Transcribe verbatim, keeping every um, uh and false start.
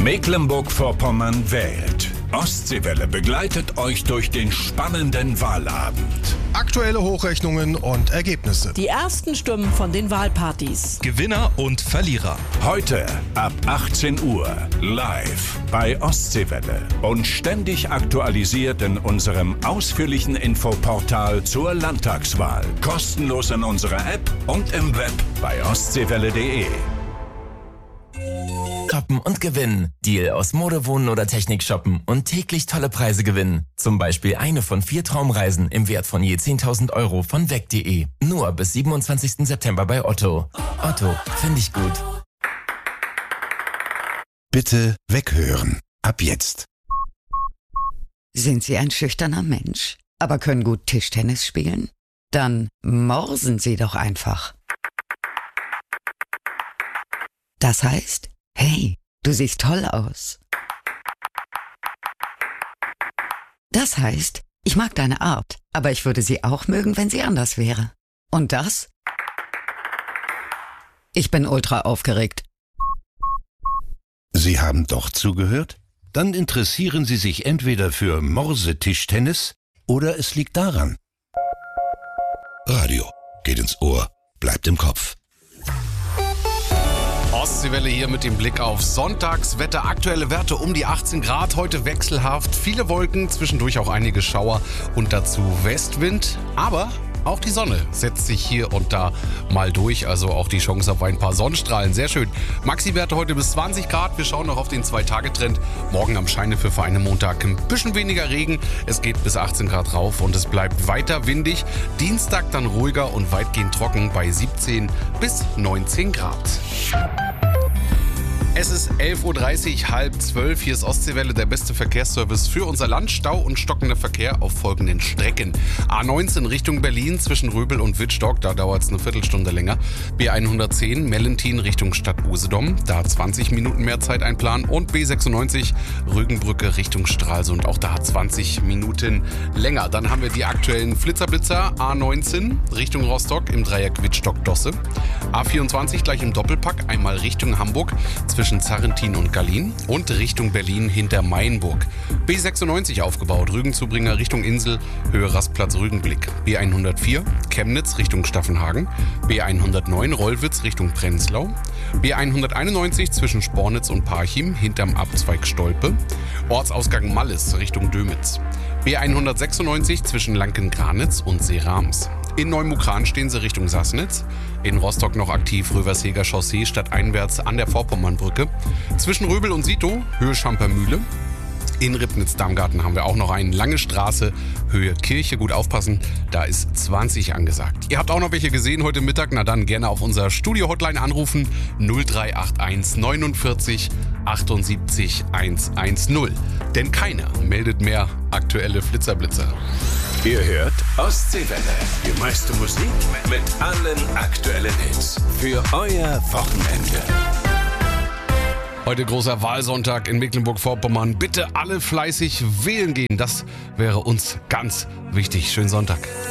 Mecklenburg-Vorpommern wählt. Ostseewelle begleitet euch durch den spannenden Wahlabend. Aktuelle Hochrechnungen und Ergebnisse. Die ersten Stimmen von den Wahlpartys. Gewinner und Verlierer. Heute ab achtzehn Uhr live bei Ostseewelle und ständig aktualisiert in unserem ausführlichen Infoportal zur Landtagswahl. Kostenlos in unserer App und im Web bei ostseewelle punkt de. Shoppen und gewinnen. Deal aus Mode, Wohnen oder Technik shoppen und täglich tolle Preise gewinnen. Zum Beispiel eine von vier Traumreisen im Wert von je zehntausend Euro von weg punkt de. Nur bis siebenundzwanzigsten September bei Otto. Otto, finde ich gut. Bitte weghören. Ab jetzt. Sind Sie ein schüchterner Mensch, aber können gut Tischtennis spielen? Dann morsen Sie doch einfach. Das heißt, hey, du siehst toll aus. Das heißt, ich mag deine Art, aber ich würde sie auch mögen, wenn sie anders wäre. Und das? Ich bin ultra aufgeregt. Sie haben doch zugehört? Dann interessieren Sie sich entweder für Morse-Tischtennis oder es liegt daran. Radio geht ins Ohr, bleibt im Kopf. Ostseewelle hier mit dem Blick auf Sonntagswetter. Aktuelle Werte um die achtzehn Grad, heute wechselhaft, viele Wolken, zwischendurch auch einige Schauer und dazu Westwind. Aber auch die Sonne setzt sich hier und da mal durch, also auch die Chance auf ein paar Sonnenstrahlen. Sehr schön. Maxi-Werte heute bis zwanzig Grad. Wir schauen noch auf den zwei-Tage-Trend. Morgen am Scheinefür für einen Montag ein bisschen weniger Regen. Es geht bis achtzehn Grad rauf und es bleibt weiter windig. Dienstag dann ruhiger und weitgehend trocken bei siebzehn bis neunzehn Grad. Es ist elf Uhr dreißig, halb zwölf. Hier ist Ostseewelle, der beste Verkehrsservice für unser Land. Stau und stockender Verkehr auf folgenden Strecken. A neunzehn Richtung Berlin zwischen Röbel und Wittstock, da dauert es eine Viertelstunde länger. B hundertzehn Mellentin Richtung Stadt Usedom, da zwanzig Minuten mehr Zeit einplanen. Und B sechsundneunzig Rügenbrücke Richtung Stralsund, auch da zwanzig Minuten länger. Dann haben wir die aktuellen Flitzerblitzer. A neunzehn Richtung Rostock im Dreieck Wittstock-Dosse. A vierundzwanzig gleich im Doppelpack, einmal Richtung Hamburg zwischen Zarrentin und Gallien und Richtung Berlin hinter Mainburg. B sechsundneunzig aufgebaut, Rügenzubringer Richtung Insel, Höhe Rastplatz Rügenblick. B hundertvier Chemnitz Richtung Staffenhagen. B hundertneun Rollwitz Richtung Prenzlau. B hunderteinundneunzig zwischen Spornitz und Parchim hinterm Abzweig Stolpe. Ortsausgang Mallis Richtung Dömitz. B hundertsechsundneunzig zwischen Lanken-Granitz und Seerams. In Neumukran stehen sie Richtung Sassnitz. In Rostock noch aktiv Röversheger Chaussee stadteinwärts an der Vorpommernbrücke. Zwischen Röbel und Sito, Höhe Schampermühle. In Ribnitz-Damgarten haben wir auch noch eine lange Straße, Höhe Kirche. Gut aufpassen, da ist zwanzig angesagt. Ihr habt auch noch welche gesehen heute Mittag? Na dann gerne auf unser Studio-Hotline anrufen. null drei acht eins neunundvierzig achtundsiebzig hundertzehn. Denn keiner meldet mehr aktuelle Flitzerblitzer. Ihr hört Ostseewelle. Die meiste Musik mit allen aktuellen Hits. Für euer Wochenende. Heute großer Wahlsonntag in Mecklenburg-Vorpommern. Bitte alle fleißig wählen gehen. Das wäre uns ganz wichtig. Schönen Sonntag.